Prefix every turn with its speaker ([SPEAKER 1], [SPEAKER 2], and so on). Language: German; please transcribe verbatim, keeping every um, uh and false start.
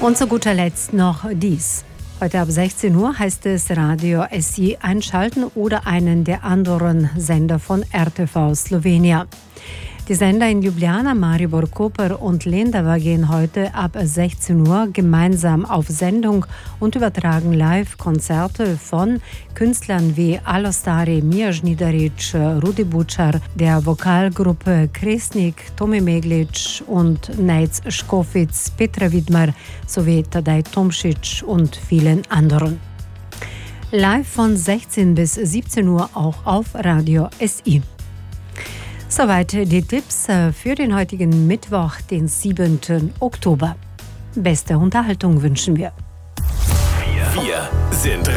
[SPEAKER 1] Und zu guter Letzt noch dies. Heute ab sechzehn Uhr heißt es Radio S I einschalten oder einen der anderen Sender von R T V Slowenija. Die Sender in Ljubljana, Maribor, Koper und Lendava gehen heute ab sechzehn Uhr gemeinsam auf Sendung und übertragen live Konzerte von Künstlern wie Alostari, Mija Žnidarić, Rudi Bučar, der Vokalgruppe Kresnik, Tomi Meglic und Nejc Škofic, Petra Widmer sowie Tadej Tomšič und vielen anderen. Live von sechzehn bis siebzehn Uhr auch auf Radio S I. Soweit die Tipps für den heutigen Mittwoch, den siebenten Oktober. Beste Unterhaltung wünschen wir.
[SPEAKER 2] Wir sind